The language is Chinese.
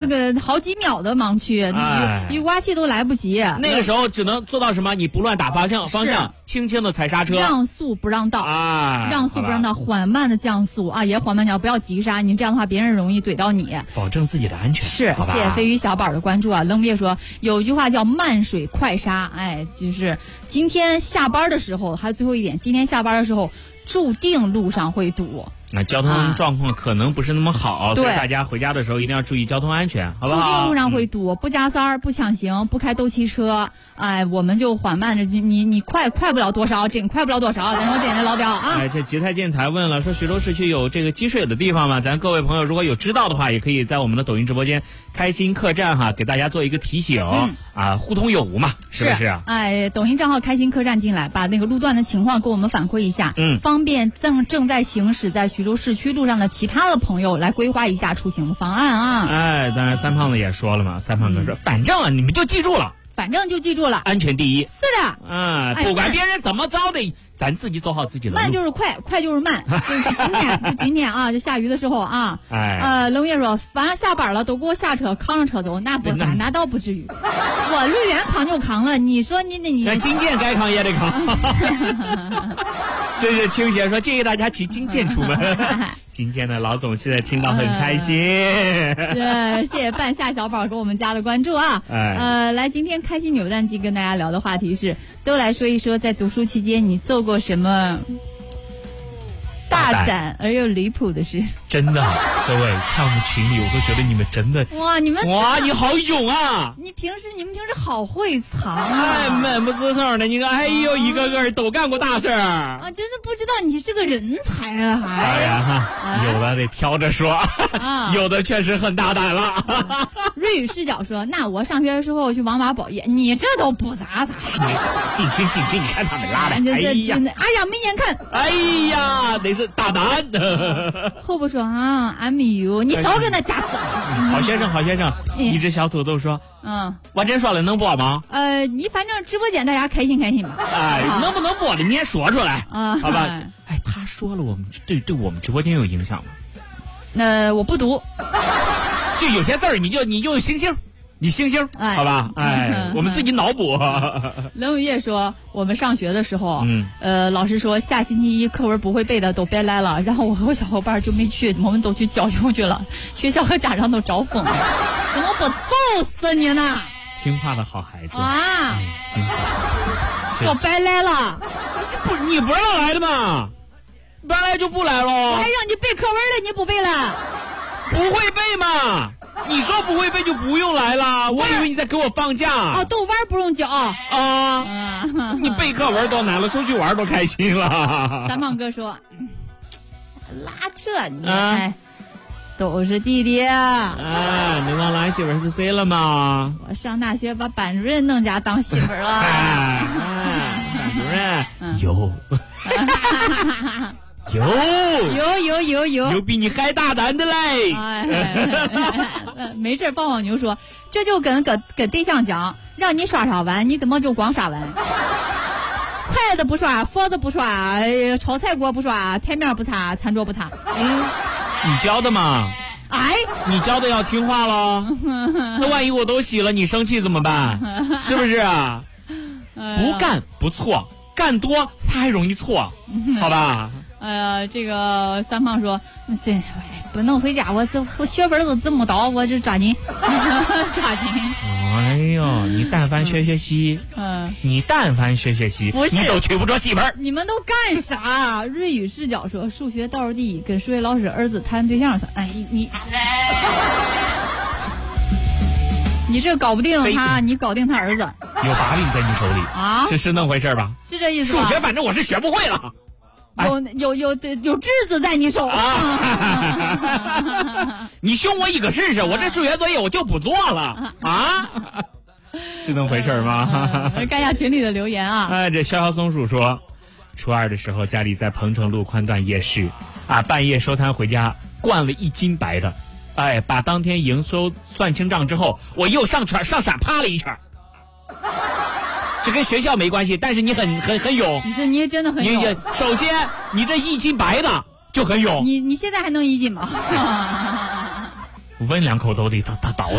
个好几秒的盲区，雨刮器都来不及。 那个时候只能做到什么？你不乱打方向，轻轻的踩刹车， 让速不让道让速不让道，缓慢的降速啊，也缓慢点，不要急刹，你这样的话别人容易怼到你， 保证自己的安全。 是，谢谢飞鱼小宝的关注啊。冷别说有一句话叫慢水快刹，就是今天下班的时候，还最后一点，今天下班的时候注定路上会堵。 那交通状况可能不是那么好，所以大家回家的时候一定要注意交通安全，好不好？ 注定路上会堵，不加塞儿，不抢行，不开斗气车，我们就缓慢着，你快不了多少，真快不了多少，咱说真的老表啊。 这吉泰建才问了，说徐州市区有这个积水的地方吗？咱各位朋友如果有知道的话，也可以在我们的抖音直播间开心客栈哈，给大家做一个提醒互通有无嘛，是不是？ 抖音账号开心客栈进来，把那个路段的情况给我们反馈一下，方便正在行驶在徐州市区路上的其他的朋友来规划一下出行的方案啊。 当然三胖子也说了嘛，三胖子说，反正你们就记住了， 安全第一。 是的， 不管别人怎么着的，咱自己走好自己的路。 慢就是快，快就是慢，就今天啊，就下雨的时候啊，冷月说，反正下班了都给我下车扛着车走，那倒不至于，我绿园扛就扛了，你说你金剑该扛也得扛。这是清闲说，建议大家骑金剑出门。金剑的老总现在听到很开心。 谢谢半夏小宝给我们家的关注啊。来，今天开心扭蛋机跟大家聊的话题是，都来说一说在读书期间你做过什么大胆而又离谱的事。 真的，各位看我们群里，我都觉得你们真的你好勇啊！ 你们平时好会藏闷不吱声的，你看，一个个都干过大事啊！真的不知道你是个人才了，还有的得挑着说，有的确实很大胆了。 瑞宇视角说，那我上学的时候去网吧保夜，你这都不咋。 进群，你看他们拉的， 没眼看， 那是大胆。 后不说俺没有，你少跟他加死。 好先生，一只小土豆说，我真说了，能播吗？ 你反正直播间大家开心吧。 能不能播的你也说出来好吧？他说了，我们对我们直播间有影响吗？ 我不读， 就有些字儿你用星星。你星星，好吧，我们自己脑补。 冷雨夜说，我们上学的时候，老师说下星期一课文不会背的都别来了，然后我和我小伙伴就没去，我们都去郊游去了，学校和家长都招疯了，怎么不揍死你呢？ 听话的好孩子听话。 说白来了， 你不让来的嘛，不让来就不来喽。 我还让你背课文了，你不背了？ 不会背嘛？你说不会背就不用来了，我以为你在给我放假。 逗弯不用教你背课文多难了，出去玩多开心了。 三胖哥说，拉扯你都是弟弟你忘了俺媳妇是谁了吗？ 我上大学把班主任弄家当媳妇了。 班主任有比你还大胆的嘞！ 没事，棒棒牛说，这就跟对象讲，让你刷碗，你怎么就光刷碗？筷子不刷，佛子不刷，炒菜锅不刷，台面不擦，餐桌不擦。 你教的嘛？你教的要听话喽。那万一我都洗了，你生气怎么办？是不是啊？不干不错，干多他还容易错，好吧？ 这个三胖说，这不能回家，我学分都这么高，我这抓紧。 你但凡学习，你都娶不着媳妇儿。 你们都干啥？瑞宇视角说，数学倒数第一，跟数学老师儿子谈对象算。你这搞不定他，你搞定他儿子。 有把柄在你手里是那回事吧？ 是这意思吧？数学反正我是学不会了。 有智子在你手你凶我一个试试，我这数学作业我就不做了是那么回事吗？ 看一下群里的留言这逍遥松鼠说，初二的时候家里在彭城路宽段夜市半夜收摊回家，灌了1斤白的，把当天营收算清账之后，我又上闪趴了一圈。这跟学校没关系，但是你很勇。 你真的很勇。 首先，你这1斤白的就很勇。 你现在还能1斤吗？ 问2口都得他倒。